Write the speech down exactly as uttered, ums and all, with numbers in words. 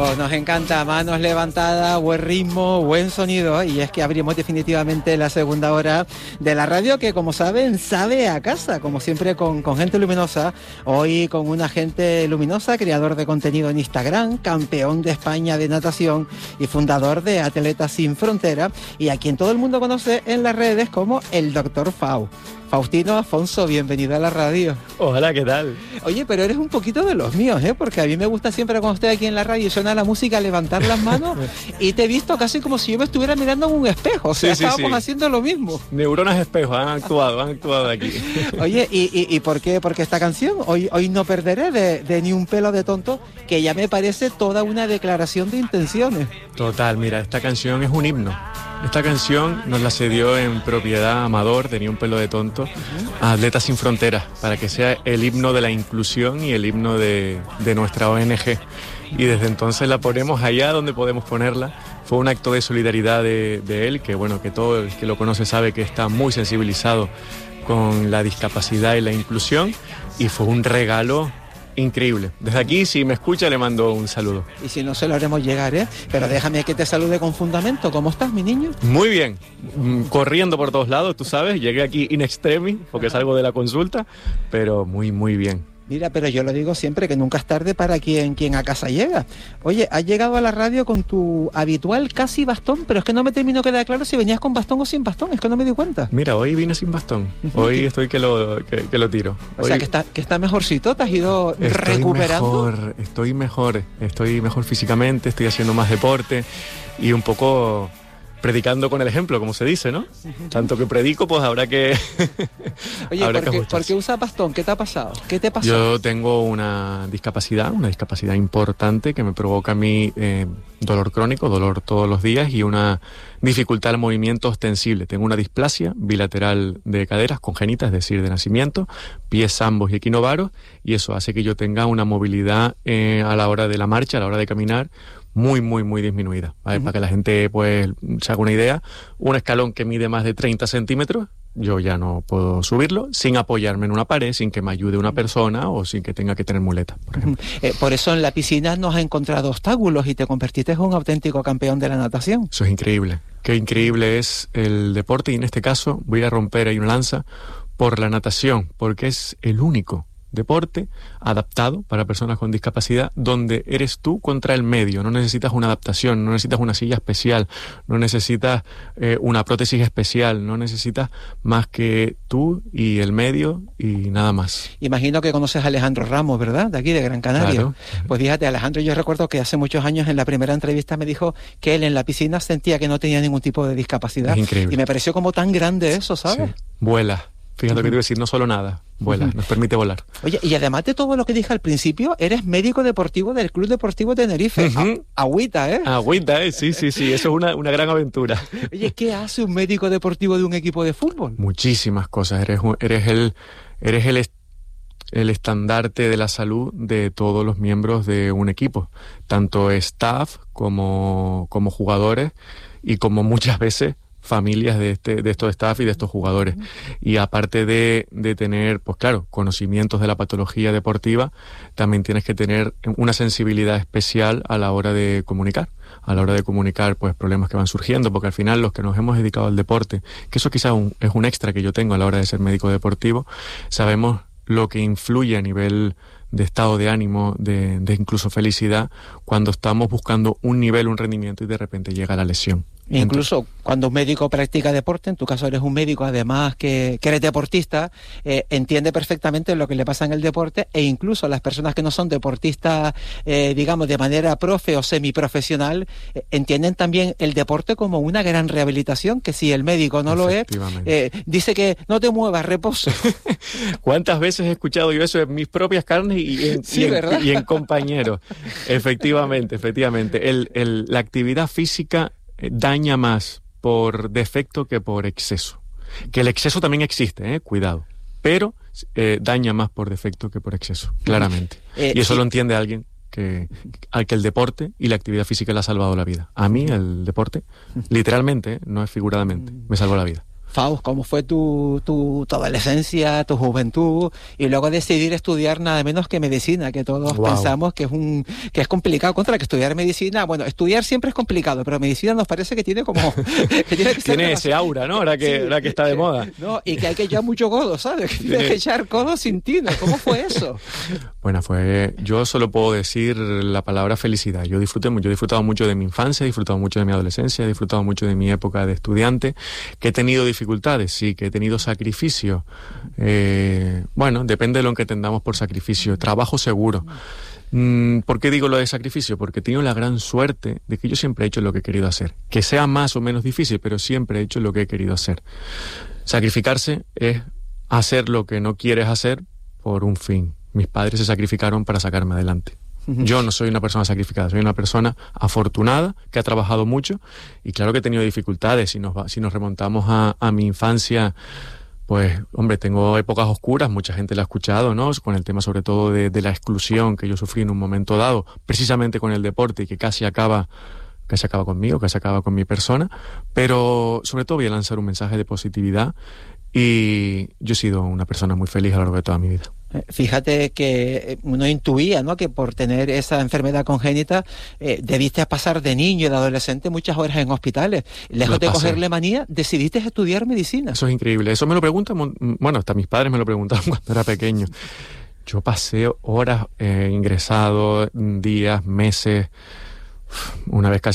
esto, nos encanta, manos levantadas, buen ritmo, buen sonido, y es que abrimos definitivamente la segunda hora de la radio que, como saben, sabe a casa, como siempre con, con gente luminosa, hoy con una gente luminosa, creador de contenido en Instagram, campeón de España de natación y fundador de Atletas Sin Frontera, y a quien todo el mundo conoce en las redes como el doctor Fau. Faustino Afonso, bienvenido a la radio. Hola, ¿qué tal? Oye, pero eres un poquito de los míos, ¿eh? Porque a mí me gusta siempre cuando estoy aquí en la radio y suena la música, levantar las manos y te he visto casi como si yo me estuviera mirando en un espejo. O sea, sí, sí, estábamos sí. haciendo lo mismo. Neuronas espejos han actuado, han actuado aquí. Oye, ¿y, y, y por qué? Porque esta canción, hoy, hoy no perderé de, de Ni un pelo de tonto, que ya me parece toda una declaración de intenciones. Total, mira, esta canción es un himno. Esta canción nos la cedió en propiedad Amador, tenía un pelo de tonto, a Atletas Sin Fronteras, para que sea el himno de la inclusión y el himno de, de nuestra O N Ge. Y desde entonces la ponemos allá donde podemos ponerla. Fue un acto de solidaridad de, de él, que bueno, que todo el que lo conoce sabe que está muy sensibilizado con la discapacidad y la inclusión, y fue un regalo increíble. Desde aquí, si me escucha, le mando un saludo. Y si no, se lo haremos llegar, ¿eh? Pero déjame que te salude con fundamento. ¿Cómo estás, mi niño? Muy bien. Corriendo por todos lados, tú sabes. Llegué aquí in extremis, porque salgo de la consulta, pero muy, muy bien. Mira, pero yo lo digo siempre, que nunca es tarde para quien, quien a casa llega. Oye, has llegado a la radio con tu habitual casi bastón, pero es que no me terminó de quedar claro si venías con bastón o sin bastón, es que no me di cuenta. Mira, hoy vine sin bastón, hoy estoy que lo, que, que lo tiro. O hoy... sea, que está, que está mejorcito, te has ido estoy recuperando. Mejor, estoy mejor, estoy mejor físicamente, estoy haciendo más deporte y un poco... predicando con el ejemplo, como se dice, ¿no? Uh-huh. Tanto que predico, pues habrá que... Oye, habrá ¿por, que qué, ¿por qué usas bastón? ¿Qué te ha pasado? ¿Qué te pasó? Yo tengo una discapacidad, una discapacidad importante que me provoca a mí eh, dolor crónico, dolor todos los días y una dificultad al movimiento ostensible. Tengo una displasia bilateral de caderas congénita, es decir, de nacimiento, pies ambos y equinovaros, y eso hace que yo tenga una movilidad eh, a la hora de la marcha, a la hora de caminar, muy, muy, muy disminuida, ¿vale? Uh-huh. Para que la gente pues se haga una idea, un escalón que mide más de treinta centímetros, yo ya no puedo subirlo sin apoyarme en una pared, sin que me ayude una persona o sin que tenga que tener muletas, por ejemplo. Uh-huh. Eh, por eso en la piscina no has encontrado obstáculos y te convertiste en un auténtico campeón de la natación. Eso es increíble. Qué increíble es el deporte, y en este caso voy a romper ahí una lanza por la natación, porque es el único deporte adaptado para personas con discapacidad donde eres tú contra el medio. No necesitas una adaptación, no necesitas una silla especial, no necesitas eh, una prótesis especial, no necesitas más que tú y el medio y nada más. Imagino que conoces a Alejandro Ramos, ¿verdad? De aquí, de Gran Canaria. Claro. Pues fíjate, Alejandro, yo recuerdo que hace muchos años en la primera entrevista me dijo que él en la piscina sentía que no tenía ningún tipo de discapacidad. Es increíble. Y me pareció como tan grande eso, ¿sabes? Sí. Vuela. Fíjate lo que te iba a decir, no solo nada, vuela, uh-huh. nos permite volar. Oye, y además de todo lo que dije al principio, eres médico deportivo del Club Deportivo Tenerife. Uh-huh. A- agüita, ¿eh? Agüita, ¿eh? Sí, sí, sí, eso es una, una gran aventura. Oye, ¿qué hace un médico deportivo de un equipo de fútbol? Muchísimas cosas, eres, eres, el, eres el, el estandarte de la salud de todos los miembros de un equipo, tanto staff como, como jugadores y como muchas veces familias de este de estos staff y de estos jugadores. Y aparte de, de tener, pues claro, conocimientos de la patología deportiva, también tienes que tener una sensibilidad especial a la hora de comunicar, a la hora de comunicar pues problemas que van surgiendo, porque al final los que nos hemos dedicado al deporte, que eso quizás un, es un extra que yo tengo a la hora de ser médico deportivo, sabemos lo que influye a nivel de estado de ánimo, de, de incluso felicidad, cuando estamos buscando un nivel, un rendimiento y de repente llega la lesión. Incluso Entonces, cuando un médico practica deporte, en tu caso eres un médico además que, que eres deportista, eh, entiende perfectamente lo que le pasa en el deporte, e incluso las personas que no son deportistas, eh, digamos, de manera profe o semiprofesional, eh, entienden también el deporte como una gran rehabilitación, que si el médico no lo es, eh, dice que no te muevas, reposo. ¿Cuántas veces he escuchado yo eso en mis propias carnes y en, sí, y en, y en compañeros? Efectivamente, efectivamente. El, el, la actividad física daña más por defecto que por exceso. Que el exceso también existe, ¿eh? Cuidado. Pero eh, daña más por defecto que por exceso, claramente. Eh, y eso sí. Lo entiende alguien que, al que el deporte y la actividad física le ha salvado la vida. A mí el deporte, literalmente, no es figuradamente, me salvó la vida. Faust, ¿cómo fue tu, tu, tu adolescencia, tu juventud y luego decidir estudiar nada menos que medicina, que todos wow. pensamos que es un que es complicado contra que estudiar medicina? Bueno, estudiar siempre es complicado, pero medicina nos parece que tiene como que tiene, que tiene ese aura, ¿no? Ahora que, sí, ahora que está de moda. No, y que hay que echar mucho codo, ¿sabes? Que tienes que echar codo sin tino. ¿Cómo fue eso? Bueno, fue yo solo puedo decir la palabra felicidad. Yo disfruté mucho, yo he disfrutado mucho de mi infancia, he disfrutado mucho de mi adolescencia, he disfrutado mucho de mi época de estudiante, que he tenido dificultades, sí, que he tenido sacrificio. Eh, bueno, depende de lo que entendamos por sacrificio. Trabajo seguro. Mm, ¿Por qué digo lo de sacrificio? Porque he tenido la gran suerte de que yo siempre he hecho lo que he querido hacer. Que sea más o menos difícil, pero siempre he hecho lo que he querido hacer. Sacrificarse es hacer lo que no quieres hacer por un fin. Mis padres se sacrificaron para sacarme adelante. Yo no soy una persona sacrificada, soy una persona afortunada, que ha trabajado mucho, y claro que he tenido dificultades. Si nos, va, si nos remontamos a, a mi infancia, pues, hombre, tengo épocas oscuras, mucha gente la ha escuchado, ¿no? Con el tema sobre todo de, de la exclusión que yo sufrí en un momento dado, precisamente con el deporte, y que casi acaba, casi acaba conmigo, casi acaba con mi persona, pero sobre todo voy a lanzar un mensaje de positividad, y yo he sido una persona muy feliz a lo largo de toda mi vida. Fíjate que uno intuía, ¿no?, que por tener esa enfermedad congénita eh, debiste pasar de niño y de adolescente muchas horas en hospitales. Lejos de cogerle manía, decidiste estudiar medicina. Eso es increíble. Eso me lo preguntan, bueno, hasta mis padres me lo preguntaron cuando era pequeño. Yo pasé horas eh, ingresado, días, meses, una vez casi